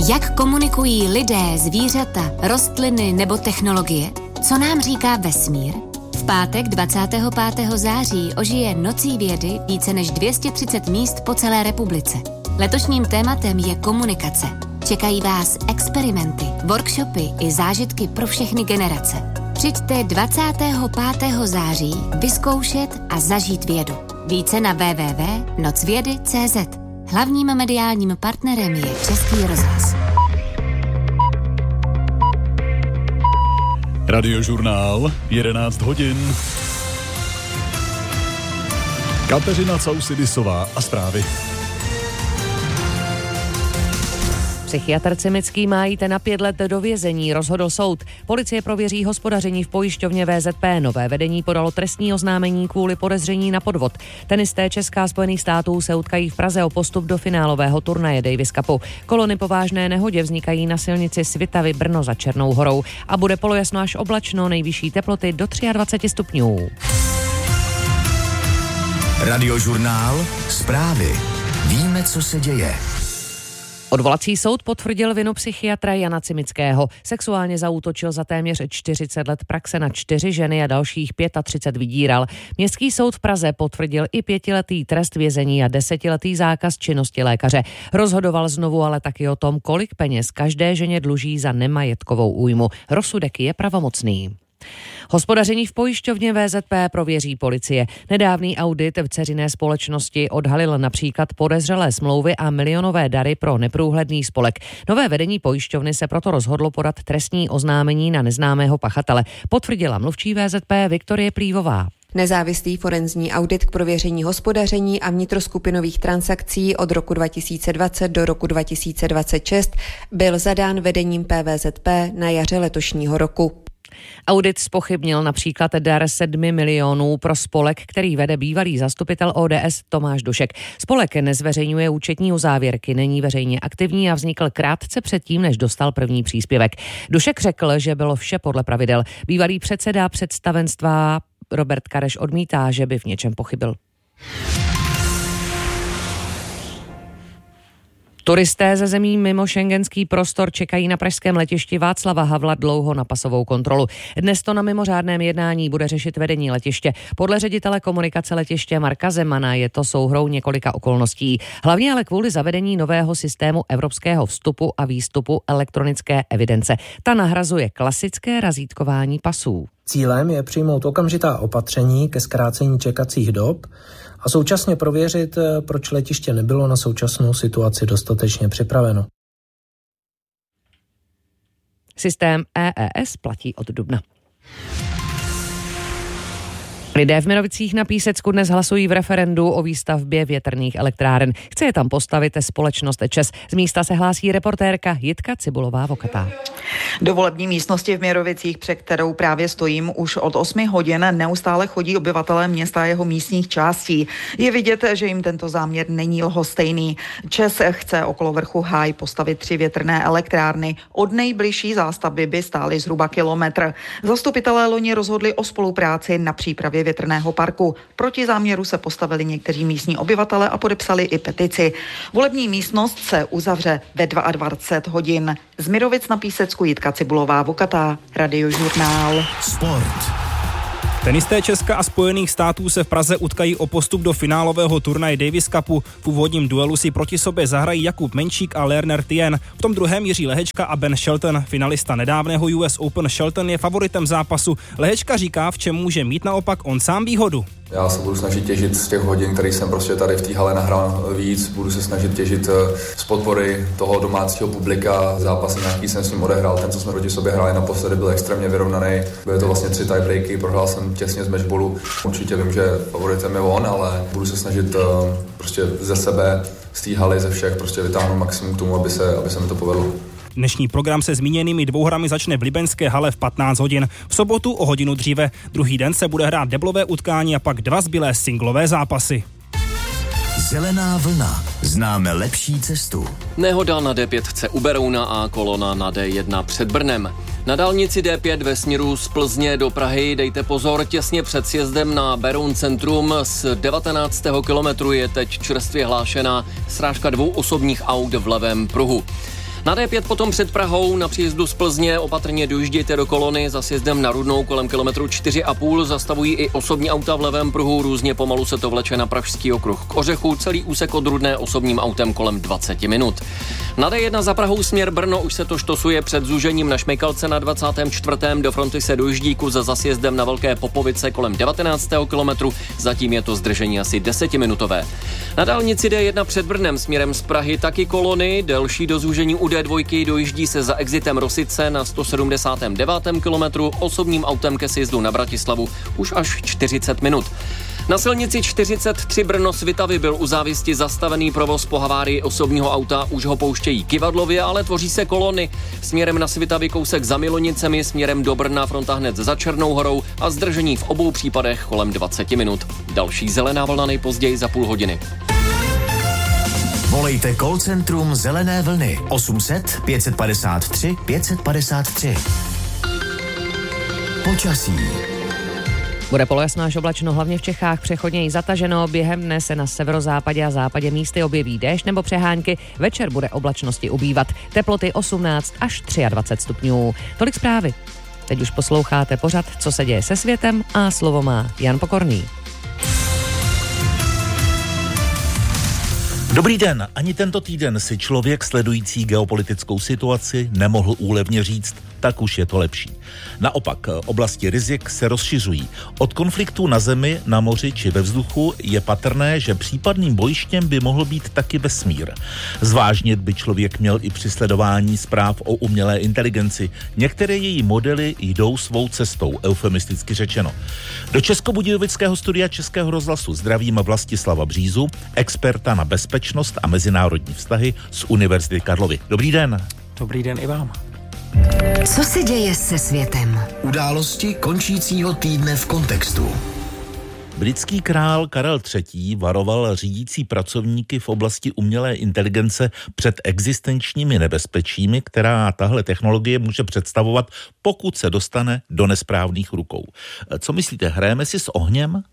Jak komunikují lidé, zvířata, rostliny nebo technologie? Co nám říká vesmír? V pátek 25. září ožije Nocí vědy více než 230 míst po celé republice. Letošním tématem je komunikace. Čekají vás experimenty, workshopy i zážitky pro všechny generace. Přijďte 25. září vyzkoušet a zažít vědu. Více na www.nocvědy.cz. Hlavním mediálním partnerem je Český rozhlas. Radiožurnál, 11 hodin. Kateřina Causidisová a zprávy. Psychiatr Cimický má jít na 5 let do vězení, rozhodl soud. Policie prověří hospodaření v pojišťovně VZP. Nové vedení podalo trestní oznámení kvůli podezření na podvod. Tenisté Česka a Spojených států se utkají v Praze o postup do finálového turnaje Davis Cupu. Kolony po vážné nehodě vznikají na silnici Svitavy Brno za Černou Horou a bude polojasno až oblačno, nejvyšší teploty do 23 stupňů. Radiožurnál, zprávy. Víme, co se děje. Odvolací soud potvrdil vinu psychiatra Jana Cimického. Sexuálně zaútočil za téměř 40 let praxe na 4 ženy a dalších 35 vydíral. Městský soud v Praze potvrdil i 5letý trest vězení a 10letý zákaz činnosti lékaře. Rozhodoval znovu ale taky o tom, kolik peněz každé ženě dluží za nemajetkovou újmu. Rozsudek je pravomocný. Hospodaření v pojišťovně VZP prověří policie. Nedávný audit v dceřiné společnosti odhalil například podezřelé smlouvy a milionové dary pro neprůhledný spolek. Nové vedení pojišťovny se proto rozhodlo podat trestní oznámení na neznámého pachatele, potvrdila mluvčí VZP Viktorie Plívová. Nezávislý forenzní audit k prověření hospodaření a vnitroskupinových transakcí od roku 2020 do roku 2026 byl zadán vedením PVZP na jaře letošního roku. Audit zpochybnil například dar 7 milionů pro spolek, který vede bývalý zastupitel ODS Tomáš Dušek. Spolek nezveřejňuje účetní uzávěrky, není veřejně aktivní a vznikl krátce předtím, než dostal první příspěvek. Dušek řekl, že bylo vše podle pravidel. Bývalý předseda představenstva Robert Kareš odmítá, že by v něčem pochybil. Turisté ze zemí mimo schengenský prostor čekají na pražském letišti Václava Havla dlouho na pasovou kontrolu. Dnes to na mimořádném jednání bude řešit vedení letiště. Podle ředitele komunikace letiště Marka Zemana je to souhrou několika okolností. Hlavně ale kvůli zavedení nového systému evropského vstupu a výstupu elektronické evidence. Ta nahrazuje klasické razítkování pasů. Cílem je přijmout okamžitá opatření ke zkrácení čekacích dob a současně prověřit, proč letiště nebylo na současnou situaci dostatečně připraveno. Systém EES platí od dubna. Lidé v Mirovicích na Písecku dnes hlasují v referendu o výstavbě větrných elektráren. Chce je tam postavit společnost ČEZ. Z místa se hlásí reportérka Jitka Cibulová-Vokatá. Do volební místnosti v Mirovicích, před kterou právě stojím, už od 8 hodin neustále chodí obyvatelé města a jeho místních částí. Je vidět, že jim tento záměr není lhostejný. ČEZ chce okolo vrchu Háj postavit 3 větrné elektrárny. Od nejbližší zástavby by stály zhruba kilometr. Zastupitelé loni rozhodli o spolupráci na přípravě větrného parku. Proti záměru se postavili někteří místní obyvatele a podepsali i petici. Volební místnost se uzavře ve 22 hodin. Z Mirovic na Písecku Jitka Cibulová-Vokatá, Radiožurnál. Sport. Tenisté Česka a Spojených států se v Praze utkají o postup do finálového turnaje Davis Cupu. V úvodním duelu si proti sobě zahrají Jakub Menčík a Lerner Tien. V tom druhém Jiří Lehečka a Ben Shelton. Finalista nedávného US Open Shelton je favoritem zápasu. Lehečka říká, v čem může mít naopak on sám výhodu. Já se budu snažit těžit z těch hodin, který jsem prostě tady v té hale nahrál víc. Budu se snažit těžit z podpory toho domácího publika. Zápas nějaký jsem s ním odehrál. Ten, co jsme proti sobě hráli naposledy, byl extrémně vyrovnaný. Byly to vlastně 3 tiebreaky, prohrál jsem těsně z matchballu. Určitě vím, že favoritem je on, ale budu se snažit prostě ze sebe, z té haly, ze všech prostě vytáhnout maximum k tomu, aby se mi to povedlo. Dnešní program se zmíněnými 2 hrami začne v Libeňské hale v 15 hodin. V sobotu o hodinu dříve. Druhý den se bude hrát deblové utkání a pak 2 zbylé singlové zápasy. Zelená vlna. Známe lepší cestu. Nehoda na D5 u Berouna a kolona na D1 před Brnem. Na dálnici D5 ve směru z Plzně do Prahy dejte pozor, těsně před sjezdem na Beroun centrum z 19. kilometru je teď čerstvě hlášená srážka 2 osobních aut v levém pruhu. Na D5 potom před Prahou na příjezdu z Plzně opatrně dojíždějte do kolony za sjezdem na Rudnou kolem kilometru 4,5. Zastavují i osobní auta v levém pruhu, různě pomalu se to vleče na Pražský okruh k Ořechu, celý úsek od Rudné osobním autem kolem 20 minut. Na D1 za Prahou směr Brno už se to štosuje před zúžením na Šmejkalce na 24. Do fronty se dojíždí za sjezdem na Velké Popovice kolem 19. kilometru, zatím je to zdržení asi 10minutové. Na dálnici D1 před Brnem směrem z Prahy taky kolony, delší do zúžení u D2 dojíždí se za exitem Rosice na 179. kilometru, osobním autem ke sjezdu na Bratislavu už až 40 minut. Na silnici 43 Brno-Svitavy byl u závisti zastavený provoz po havárii osobního auta, už ho pouštějí Kyvadlově, ale tvoří se kolony. Směrem na Svitavy kousek za Milonicemi, směrem do Brna fronta hned za Černou horou a zdržení v obou případech kolem 20 minut. Další zelená vlna nejpozději za půl hodiny. Volejte call centrum Zelené vlny 800 553 553. Počasí. Bude polojasno až oblačno, hlavně v Čechách, přechodně i zataženo. Během dne se na severozápadě a západě místy objeví déšť nebo přehánky. Večer bude oblačnosti ubývat. Teploty 18 až 23 stupňů. Tolik zprávy. Teď už posloucháte pořad, co se děje se světem, a slovo má Jan Pokorný. Dobrý den, ani tento týden si člověk sledující geopolitickou situaci nemohl úlevně říct, tak už je to lepší. Naopak, oblasti rizik se rozšiřují. Od konfliktů na zemi, na moři či ve vzduchu je patrné, že případným bojištěm by mohl být taky vesmír. Zvážnit by člověk měl i při sledování zpráv o umělé inteligenci. Některé její modely jdou svou cestou, eufemisticky řečeno. Do Českobudějovického studia Českého rozhlasu zdravím Vlastislava Břízu, experta na bezpečnost a mezinárodní vztahy z Univerzity Karlovy. Dobrý den. Dobrý den i vám. Co se děje se světem? Události končícího týdne v kontextu. Britský král Karel III. Varoval řídící pracovníky v oblasti umělé inteligence před existenčními nebezpečími, která tahle technologie může představovat, pokud se dostane do nesprávných rukou. Co myslíte, hrajeme si s ohněm?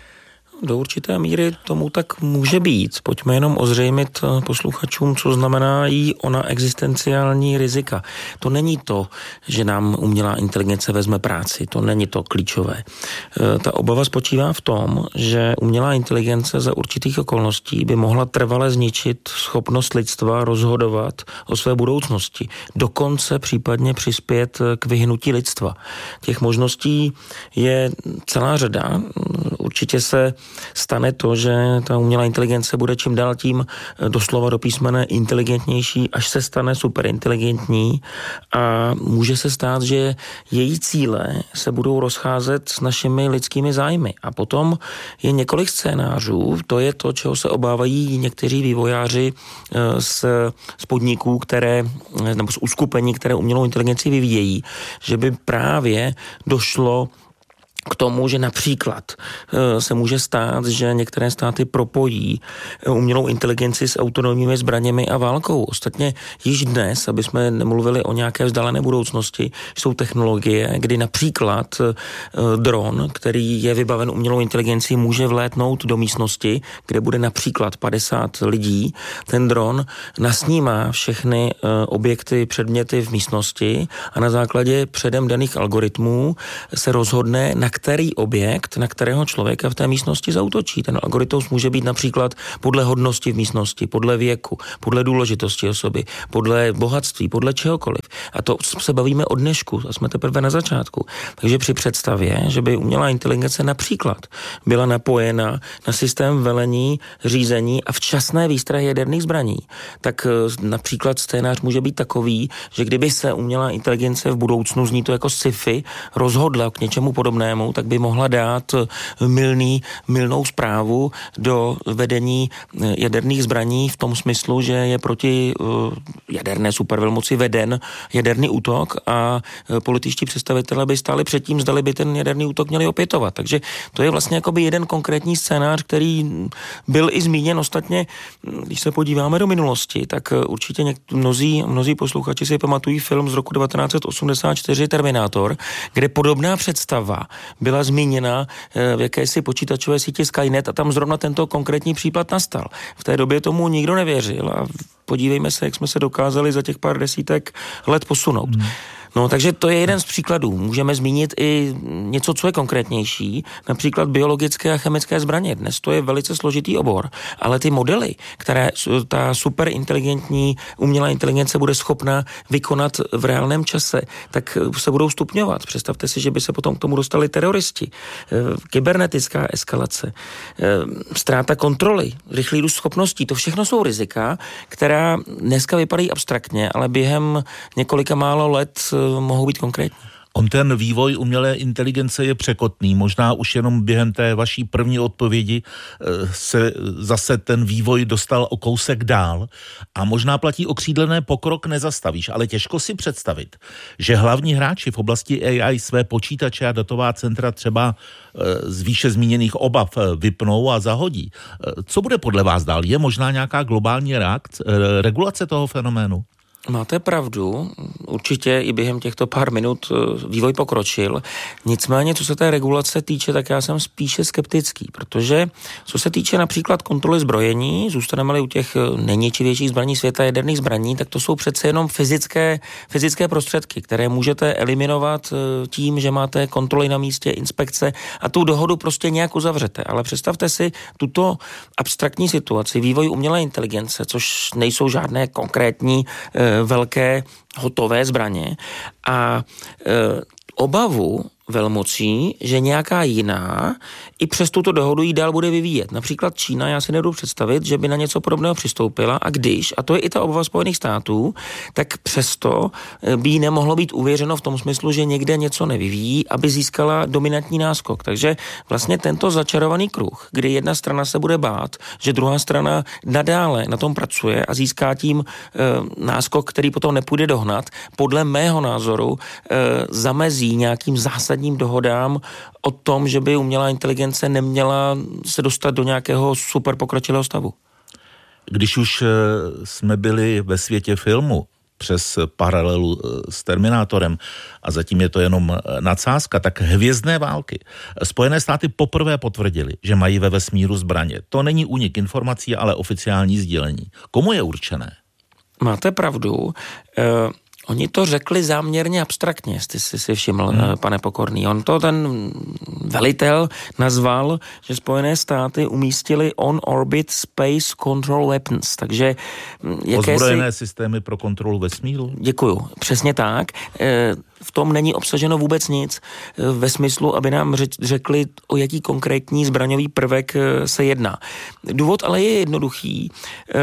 Do určité míry tomu tak může být. Pojďme jenom ozřejmit posluchačům, co znamená jí ona existenciální rizika. To není to, že nám umělá inteligence vezme práci. To není to klíčové. Ta obava spočívá v tom, že umělá inteligence za určitých okolností by mohla trvale zničit schopnost lidstva rozhodovat o své budoucnosti. Dokonce případně přispět k vyhnutí lidstva. Těch možností je celá řada. Určitě se stane to, že ta umělá inteligence bude čím dál tím doslova do písmene inteligentnější, až se stane superinteligentní, a může se stát, že její cíle se budou rozcházet s našimi lidskými zájmy. A potom je několik scénářů, to je to, čeho se obávají někteří vývojáři z podniků, nebo z uskupení, které umělou inteligenci vyvíjejí, že by právě došlo k tomu, že například se může stát, že některé státy propojí umělou inteligenci s autonomními zbraněmi a válkou. Ostatně již dnes, aby jsme nemluvili o nějaké vzdálené budoucnosti, jsou technologie, kdy například dron, který je vybaven umělou inteligencí, může vlétnout do místnosti, kde bude například 50 lidí. Ten dron nasnímá všechny objekty, předměty v místnosti a na základě předem daných algoritmů se rozhodne, na který objekt, na kterého člověka v té místnosti zaútočí. Ten algoritmus může být například podle hodnosti v místnosti, podle věku, podle důležitosti osoby, podle bohatství, podle čehokoliv. A to se bavíme o dnešku, a jsme teprve na začátku. Takže při představě, že by umělá inteligence například byla napojena na systém velení, řízení a včasné výstrahy jaderných zbraní, tak například scénář může být takový, že kdyby se umělá inteligence v budoucnu, zní to jako sci-fi, rozhodla k něčemu podobnému, tak by mohla dát mylnou zprávu do vedení jaderných zbraní v tom smyslu, že je proti jaderné supervelmoci veden jaderný útok a političtí představitelé by stáli před tím, zdali by ten jaderný útok měli opětovat. Takže to je vlastně jakoby jeden konkrétní scénář, který byl i zmíněn. Ostatně, když se podíváme do minulosti, tak určitě mnozí posluchači si pamatují film z roku 1984 Terminátor, kde podobná představa byla zmíněna v jakési počítačové síti Skynet a tam zrovna tento konkrétní případ nastal. V té době tomu nikdo nevěřil a podívejme se, jak jsme se dokázali za těch pár desítek let posunout. No, takže to je jeden z příkladů. Můžeme zmínit i něco, co je konkrétnější, například biologické a chemické zbraně. Dnes to je velice složitý obor, ale ty modely, které ta superinteligentní umělá inteligence bude schopna vykonat v reálném čase, tak se budou stupňovat. Představte si, že by se potom k tomu dostali teroristi. Kybernetická eskalace, ztráta kontroly, rychlý růst schopností, to všechno jsou rizika, která dneska vypadají abstraktně, ale během několika málo let mohou být konkrétní. On ten vývoj umělé inteligence je překotný. Možná už jenom během té vaší první odpovědi se zase ten vývoj dostal o kousek dál a možná platí okřídlené pokrok nezastavíš, ale těžko si představit, že hlavní hráči v oblasti AI své počítače a datová centra třeba z výše zmíněných obav vypnou a zahodí. Co bude podle vás dál? Je možná nějaká globální regulace toho fenoménu? Máte pravdu, určitě i během těchto pár minut vývoj pokročil. Nicméně, co se té regulace týče, tak já jsem spíše skeptický, protože co se týče například kontroly zbrojení, zůstaneme-li u těch nejničivějších zbraní světa, jaderných zbraní, tak to jsou přece jenom fyzické prostředky, které můžete eliminovat tím, že máte kontroly na místě, inspekce a tu dohodu prostě nějak uzavřete. Ale představte si tuto abstraktní situaci, vývoj umělé inteligence, což nejsou žádné konkrétní velké hotové zbraně a obavu velmocí, že nějaká jiná i přes tuto dohodu jí dál bude vyvíjet. Například Čína, já si nedovedu představit, že by na něco podobného přistoupila a když, a to je i ta obava Spojených států, tak přesto by jí nemohlo být uvěřeno v tom smyslu, že někde něco nevyvíjí, aby získala dominantní náskok. Takže vlastně tento začarovaný kruh, kdy jedna strana se bude bát, že druhá strana nadále na tom pracuje a získá tím náskok, který potom nepůjde dohnat, podle mého názoru zamezí nějakým zásadním dohodám o tom, že by umělá inteligence neměla se dostat do nějakého super pokročilého stavu. Když už jsme byli ve světě filmu přes paralelu s Terminátorem a zatím je to jenom nadsázka, tak Hvězdné války. Spojené státy poprvé potvrdili, že mají ve vesmíru zbraně. To není únik informací, ale oficiální sdělení. Komu je určené? Máte pravdu. Oni to řekli záměrně abstraktně, jestli jsi si všiml, pane Pokorný. On to ten velitel nazval, že Spojené státy umístili on-orbit space control weapons, takže ozbrojené systémy pro kontrolu vesmíru? Děkuju, přesně tak. V tom není obsaženo vůbec nic ve smyslu, aby nám řekli, o jaký konkrétní zbraňový prvek se jedná. Důvod ale je jednoduchý.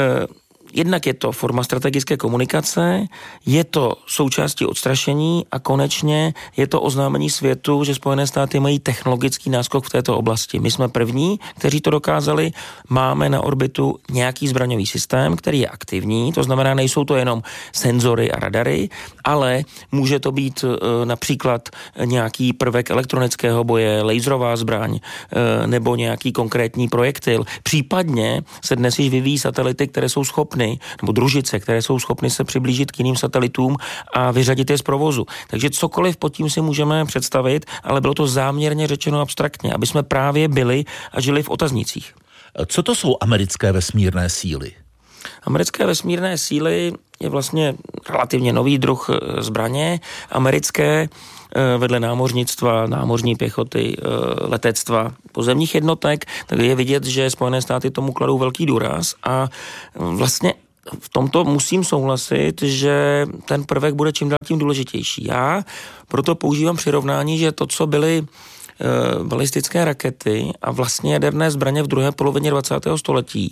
Jednak je to forma strategické komunikace, je to součástí odstrašení a konečně je to oznámení světu, že Spojené státy mají technologický náskok v této oblasti. My jsme první, kteří to dokázali, máme na orbitu nějaký zbraňový systém, který je aktivní, to znamená, nejsou to jenom senzory a radary, ale může to být například nějaký prvek elektronického boje, laserová zbraň nebo nějaký konkrétní projektil. Případně se dnes již vyvíjí satelity, které jsou schopny nebo družice, které jsou schopny se přiblížit k jiným satelitům a vyřadit je z provozu. Takže cokoliv pod tím si můžeme představit, ale bylo to záměrně řečeno abstraktně, aby jsme právě byli a žili v otaznících. Co to jsou americké vesmírné síly? Americké vesmírné síly je vlastně relativně nový druh zbraně. Americké vedle námořnictva, námořní pěchoty, letectva, pozemních jednotek, tak je vidět, že Spojené státy tomu kladou velký důraz a vlastně v tomto musím souhlasit, že ten prvek bude čím dál tím důležitější. Já proto používám přirovnání, že to, co byly balistické rakety a vlastně jaderné zbraně v druhé polovině 20. století.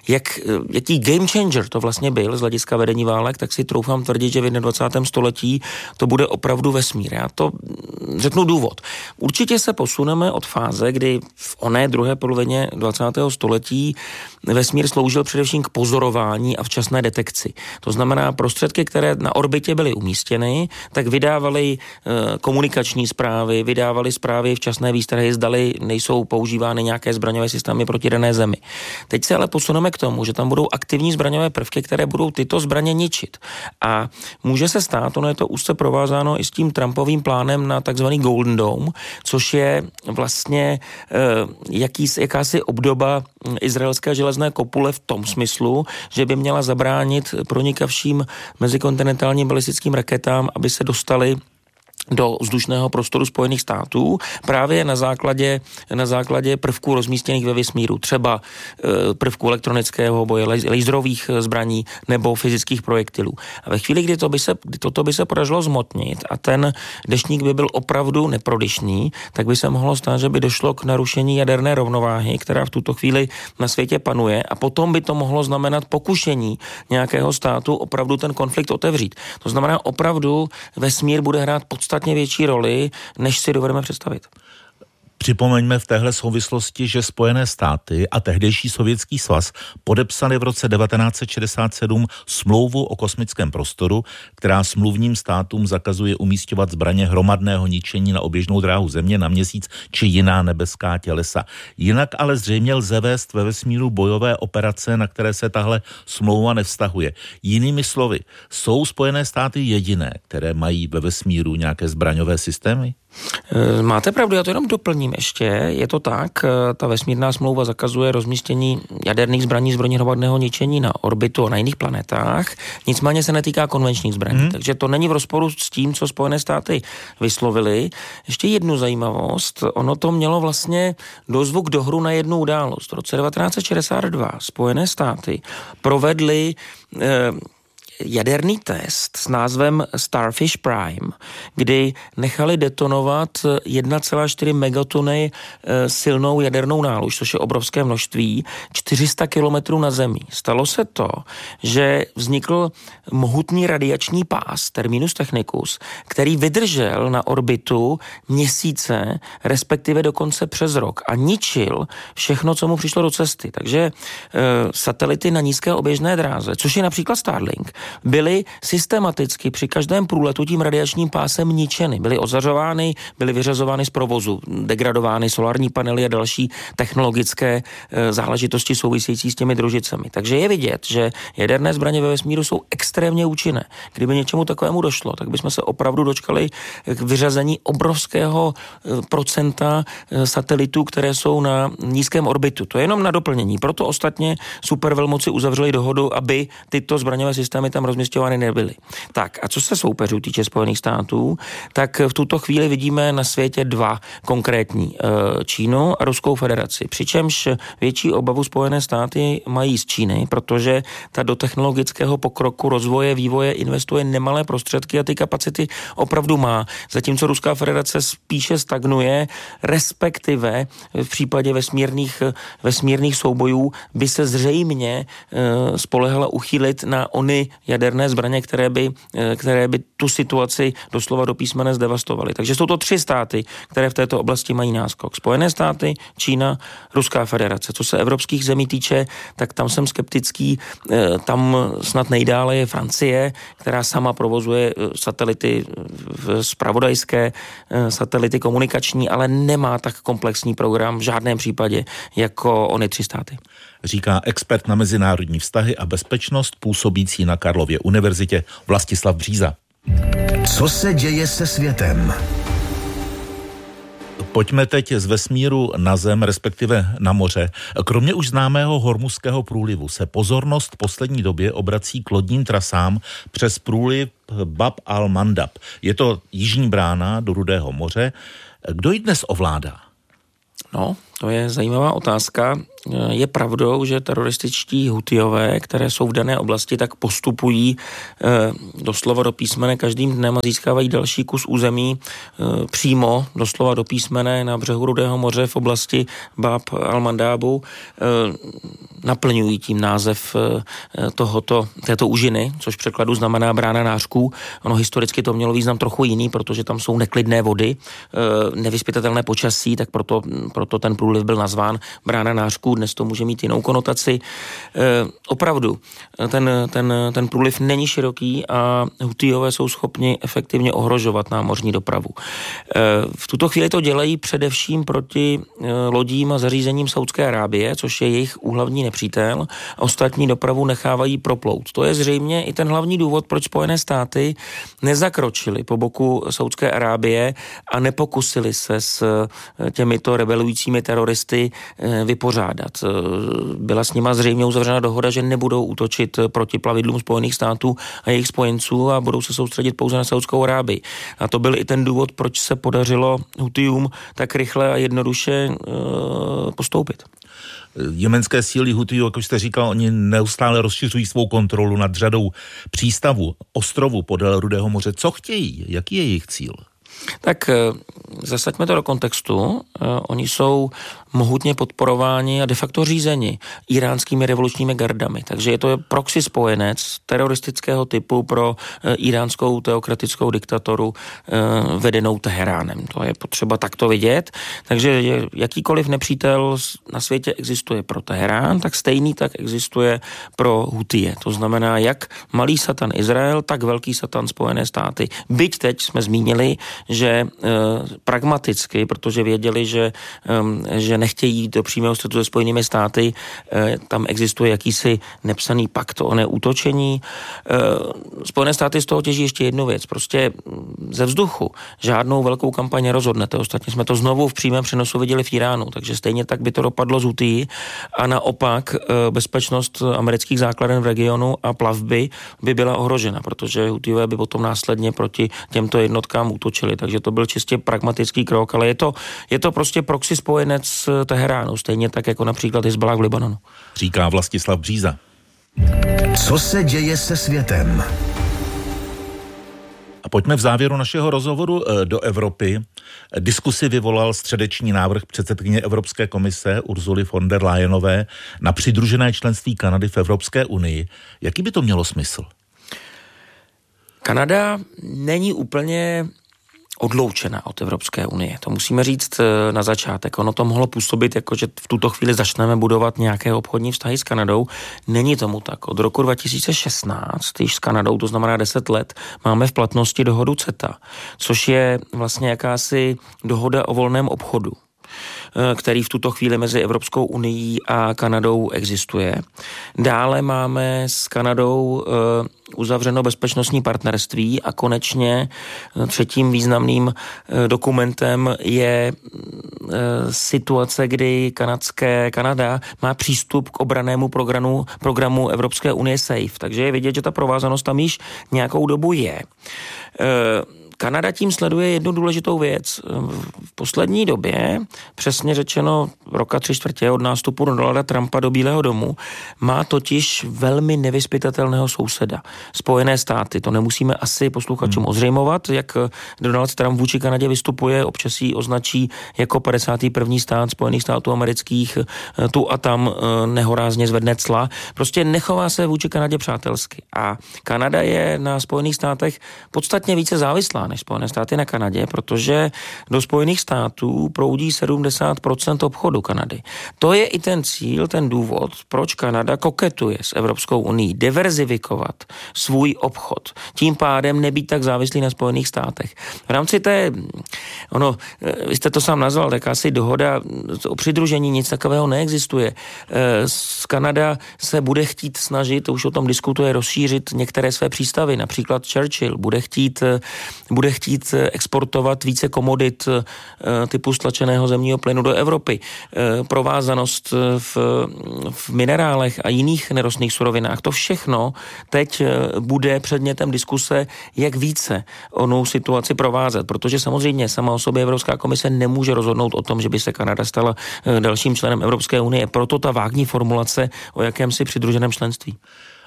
Jaký game changer to vlastně byl z hlediska vedení válek, tak si troufám tvrdit, že v 21. století to bude opravdu vesmír. Já to řeknu důvod. Určitě se posuneme od fáze, kdy v oné druhé polovině 20. století vesmír sloužil především k pozorování a včasné detekci. To znamená, prostředky, které na orbitě byly umístěny, tak vydávaly komunikační zprávy, vydávaly zprávy včas současné výstrahy, zdali nejsou používány nějaké zbraňové systémy proti dané zemi. Teď se ale posuneme k tomu, že tam budou aktivní zbraňové prvky, které budou tyto zbraně ničit. A může se stát, ono je to úzce provázáno i s tím Trumpovým plánem na takzvaný Golden Dome, což je vlastně jakási obdoba izraelské železné kopule v tom smyslu, že by měla zabránit pronikavším mezikontinentálním balistickým raketám, aby se dostali do vzdušného prostoru Spojených států právě na základě prvků rozmístěných ve vesmíru, třeba prvků elektronického boje, laserových zbraní nebo fyzických projektilů. A ve chvíli, kdy toto by se podařilo zmotnit a ten deštník by byl opravdu neprodyšný, tak by se mohlo stát, že by došlo k narušení jaderné rovnováhy, která v tuto chvíli na světě panuje, a potom by to mohlo znamenat pokušení nějakého státu opravdu ten konflikt otevřít. To znamená, opravdu vesmír bude hrát podstatně větší roli, než si dovedeme představit. Připomeňme v téhle souvislosti, že Spojené státy a tehdejší Sovětský svaz podepsali v roce 1967 smlouvu o kosmickém prostoru, která smluvním státům zakazuje umísťovat zbraně hromadného ničení na oběžnou dráhu Země, na Měsíc či jiná nebeská tělesa. Jinak ale zřejmě lze vést ve vesmíru bojové operace, na které se tahle smlouva nevztahuje. Jinými slovy, jsou Spojené státy jediné, které mají ve vesmíru nějaké zbraňové systémy? Máte pravdu, já to jenom doplním ještě. Je to tak, ta vesmírná smlouva zakazuje rozmístění jaderných zbraní zbraní hromadného ničení na orbitu a na jiných planetách, nicméně se netýká konvenčních zbraní, takže to není v rozporu s tím, co Spojené státy vyslovili. Ještě jednu zajímavost, ono to mělo vlastně dozvuk do hru na jednu událost. V roce 1962 Spojené státy provedly jaderný test s názvem Starfish Prime, kdy nechali detonovat 1,4 megatony silnou jadernou nálož, což je obrovské množství, 400 kilometrů na Zemi. Stalo se to, že vznikl mohutný radiační pás, terminus technicus, který vydržel na orbitu měsíce, respektive dokonce přes rok a ničil všechno, co mu přišlo do cesty. Takže satelity na nízké oběžné dráze, což je například Starlink, byly systematicky při každém průletu tím radiačním pásem ničeny. Byly ozařovány, byly vyřazovány z provozu, degradovány solární panely a další technologické záležitosti související s těmi družicemi. Takže je vidět, že jaderné zbraně ve vesmíru jsou extrémně účinné. Kdyby něčemu takovému došlo, tak bychom se opravdu dočkali k vyřazení obrovského procenta satelitů, které jsou na nízkém orbitu. To je jenom na doplnění. Proto ostatně supervelmoci uzavřeli dohodu, aby tyto zbraňové systémy tam rozměstňovány nebyly. Tak a co se soupeřů týče Spojených států, tak v tuto chvíli vidíme na světě dva konkrétní, Čínu a Ruskou federaci. Přičemž větší obavu Spojené státy mají z Číny, protože ta do technologického pokroku, rozvoje, vývoje investuje nemalé prostředky a ty kapacity opravdu má. Zatímco Ruská federace spíše stagnuje, respektive v případě vesmírných soubojů by se zřejmě spolehla uchýlit na ony jaderné zbraně, které by tu situaci doslova do písmene zdevastovaly. Takže jsou to 3 státy, které v této oblasti mají náskok. Spojené státy, Čína, Ruská federace. Co se evropských zemí týče, tak tam jsem skeptický. Tam snad nejdále je Francie, která sama provozuje satelity zpravodajské, satelity komunikační, ale nemá tak komplexní program v žádném případě jako ony 3 státy. Říká expert na mezinárodní vztahy a bezpečnost působící na Karlově univerzitě Vlastislav Bříza. Co se děje se světem? Pojďme teď z vesmíru na Zem, respektive na moře. Kromě už známého Hormuzského průlivu se pozornost v poslední době obrací k lodním trasám přes průliv Bab al-Mandab. Je to jižní brána do Rudého moře. Kdo ji dnes ovládá? No, to je zajímavá otázka. Je pravdou, že terorističtí Hutijové, které jsou v dané oblasti, tak postupují doslova do písmene každým dnem a získávají další kus území přímo doslova do písmene na břehu Rudého moře v oblasti Bab al-Mandabu. Naplňují tím název této úžiny, což v překladu znamená brána nářků. Ono historicky to mělo význam trochu jiný, protože tam jsou neklidné vody, nevyzpytatelné počasí, tak proto ten průliv průliv byl nazván brána nářků, dnes to může mít jinou konotaci. Opravdu, ten průliv není široký a Hutijové jsou schopni efektivně ohrožovat námořní dopravu. V tuto chvíli to dělají především proti lodím a zařízením Saúdské Arábie, což je jejich úhlavní nepřítel, a ostatní dopravu nechávají proplout. To je zřejmě i ten hlavní důvod, proč Spojené státy nezakročily po boku Saúdské Arábie a nepokusili se s těmito rebelujícími teroristy vypořádat. Byla s nima zřejmě uzavřena dohoda, že nebudou útočit proti plavidlům Spojených států a jejich spojenců a budou se soustředit pouze na Saúdskou Arábii. A to byl i ten důvod, proč se podařilo Hutijům tak rychle a jednoduše postoupit. Jemenské síly Hutijů, jak už jste říkal, oni neustále rozšiřují svou kontrolu nad řadou přístavů, ostrovů podél Rudého moře. Co chtějí? Jaký je jejich cíl? Tak zasaďme to do kontextu. Oni jsou mohutně podporováni a de facto řízeni iránskými revolučními gardami. Takže je to proxy spojenec teroristického typu pro iránskou teokratickou diktaturu vedenou Teheránem. To je potřeba takto vidět. Takže jakýkoliv nepřítel na světě existuje pro Teherán, tak stejný tak existuje pro Hutije. To znamená, jak malý satan Izrael, tak velký satan Spojené státy. Byť teď jsme zmínili, že pragmaticky, protože věděli, že nechtějí do přímého střetu se Spojenými státy, tam existuje jakýsi nepsaný pakt o neútočení. Spojené státy z toho těží ještě jednu věc. Prostě ze vzduchu žádnou velkou kampaň nerozhodnete. Ostatně jsme to znovu v přímém přenosu viděli v Iránu, takže stejně tak by to dopadlo z Hutí a naopak bezpečnost amerických základen v regionu a plavby by byla ohrožena, protože Hutijové by potom následně proti těmto jednotkám útočili. Takže to byl čistě pragmatický krok, ale je to prostě proxy spojenec Teheránu, stejně tak jako například Hizballah v Libanonu. Říká Vlastislav Bříza. Co se děje se světem? A pojďme v závěru našeho rozhovoru do Evropy. Diskusi vyvolal středeční návrh předsedkyně Evropské komise Ursuly von der Leyenové na přidružené členství Kanady v Evropské unii. Jaký by to mělo smysl? Kanada není úplně odloučena od Evropské unie. To musíme říct na začátek. Ono to mohlo působit jako, že v tuto chvíli začneme budovat nějaké obchodní vztahy s Kanadou. Není tomu tak. Od roku 2016, již s Kanadou, to znamená 10 let, máme v platnosti dohodu CETA, což je vlastně jakási dohoda o volném obchodu, který v tuto chvíli mezi Evropskou unií a Kanadou existuje. Dále máme s Kanadou uzavřeno bezpečnostní partnerství a konečně třetím významným dokumentem je situace, kdy Kanada má přístup k obrannému programu Evropské unie SAFE. Takže je vidět, že ta provázanost tam již nějakou dobu je. Kanada tím sleduje jednu důležitou věc. V poslední době, přesně řečeno roka 3/4 od nástupu Donalda Trumpa do Bílého domu, má totiž velmi nevyzpytatelného souseda. Spojené státy. To nemusíme asi posluchačům ozřejmovat, jak Donald Trump vůči Kanadě vystupuje, občas ji označí jako 51. stát Spojených států amerických, tu a tam nehorázně zvedne cla. Prostě nechová se vůči Kanadě přátelsky. A Kanada je na Spojených státech podstatně více závislá než Spojené státy na Kanadě, protože do Spojených států proudí 70% obchodu Kanady. To je i ten cíl, ten důvod, proč Kanada koketuje s Evropskou unií, diverzifikovat svůj obchod. Tím pádem nebýt tak závislý na Spojených státech. V rámci vy jste to sám nazval, tak asi dohoda o přidružení, nic takového neexistuje. Kanada se bude chtít snažit, už o tom diskutuje, rozšířit některé své přístavy, například Churchill bude chtít exportovat více komodit typu stlačeného zemního plynu do Evropy. Provázanost v minerálech a jiných nerostných surovinách. To všechno teď bude předmětem diskuse, jak více onou situaci provázet, protože samozřejmě sama o sobě Evropská komise nemůže rozhodnout o tom, že by se Kanada stala dalším členem Evropské unie. Proto ta vágní formulace o jakémsi přidruženém členství.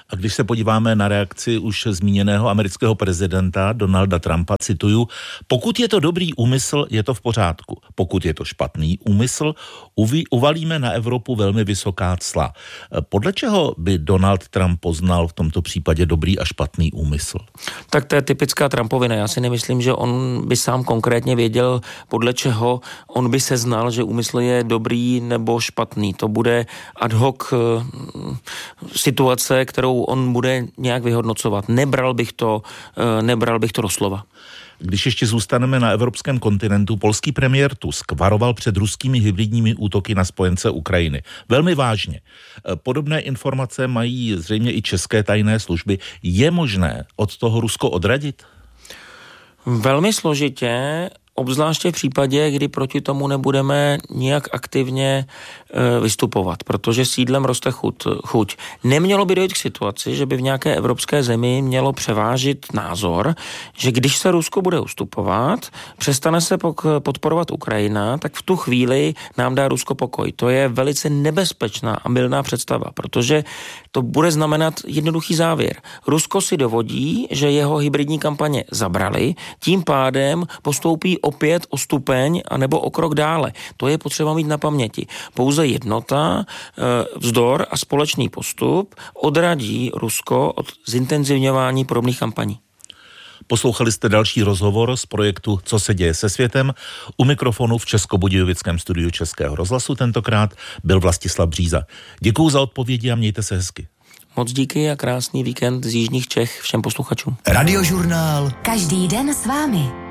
A když se podíváme na reakci už zmíněného amerického prezidenta Donalda Trumpa, cituju, pokud je to dobrý úmysl, je to v pořádku. Pokud je to špatný úmysl, uvalíme na Evropu velmi vysoká cla. Podle čeho by Donald Trump poznal v tomto případě dobrý a špatný úmysl? Tak to je typická Trumpovina. Já si nemyslím, že on by sám konkrétně věděl, podle čeho on by se znal, že úmysl je dobrý nebo špatný. To bude ad hoc situace, kterou on bude nějak vyhodnocovat. Nebral bych to do slova. Když ještě zůstaneme na evropském kontinentu, polský premiér Tusk varoval před ruskými hybridními útoky na spojence Ukrajiny. Velmi vážně. Podobné informace mají zřejmě i české tajné služby. Je možné od toho Rusko odradit? Velmi složitě, obzvláště v případě, kdy proti tomu nebudeme nijak aktivně vystupovat, protože sídlem roste chuť. Nemělo by dojít k situaci, že by v nějaké evropské zemi mělo převážit názor, že když se Rusko bude ustupovat, přestane se podporovat Ukrajina, tak v tu chvíli nám dá Rusko pokoj. To je velice nebezpečná a mylná představa, protože to bude znamenat jednoduchý závěr. Rusko si dovodí, že jeho hybridní kampaně zabrali, tím pádem postoupí opět o stupeň anebo o krok dále. To je potřeba mít na paměti. Pouze jednota, vzdor a společný postup odradí Rusko od zintenzivňování podobných kampaní. Poslouchali jste další rozhovor z projektu Co se děje se světem. U mikrofonu v Českobudějovickém studiu Českého rozhlasu tentokrát byl Vlastislav Bříza. Děkuju za odpovědi a mějte se hezky. Moc díky a krásný víkend z jižních Čech všem posluchačům. Radiožurnál. Každý den s vámi.